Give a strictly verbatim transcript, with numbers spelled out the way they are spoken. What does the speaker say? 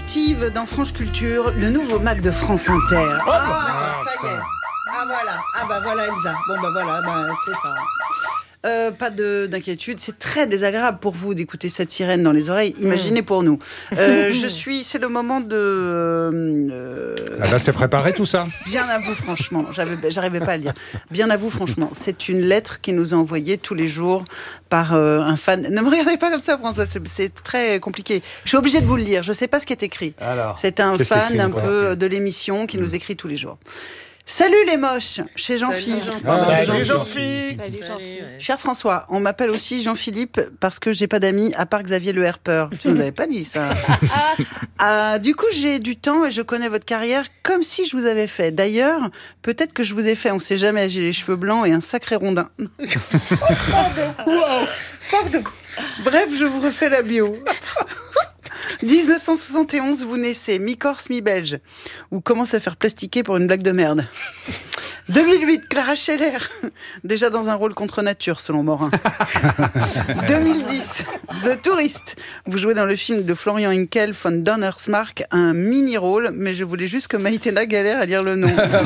Steve dans France Culture, le nouveau Mac de France Inter. Oh, ah, ça y est. Ah voilà. Ah bah voilà Elsa. Bon bah voilà, bah, c'est ça. Euh, pas de, d'inquiétude, c'est très désagréable pour vous d'écouter cette sirène dans les oreilles. Imaginez pour nous. Euh, je suis, c'est le moment de. Euh, ah là, c'est préparé tout ça. Bien à vous, franchement. J'avais, j'arrivais pas à le dire. Bien à vous, franchement. C'est une lettre qui nous est envoyée tous les jours par euh, un fan. Ne me regardez pas comme ça, François. C'est, c'est très compliqué. Je suis obligée de vous le lire. Je sais pas ce qui est écrit. Alors, c'est un fan écrit, un quoi, peu de l'émission qui mmh. nous écrit tous les jours. Salut les moches, chez Jean-Philippe. Salut, Jean- ah, salut, salut Jean-Philippe. Salut Jean-Philippe. Cher François, on m'appelle aussi Jean-Philippe parce que j'ai pas d'amis à part Xavier Le Herpeur. Tu nous avais pas dit ça. euh, du coup, j'ai du temps et je connais votre carrière comme si je vous avais fait. D'ailleurs, peut-être que je vous ai fait, on sait jamais, j'ai les cheveux blancs et un sacré rondin. Pardon. Wow. Pardon. Bref, je vous refais la bio. dix-neuf cent soixante et onze, vous naissez, mi-corse, mi-belge. Vous commencez à faire plastiquer pour une blague de merde. deux mille huit, Clara Scheller, déjà dans un rôle contre nature, selon Morin. deux mille dix, The Tourist. Vous jouez dans le film de Florian Hinkel, von Donnersmarck, un mini-rôle, mais je voulais juste que Maïtena galère à lire le nom.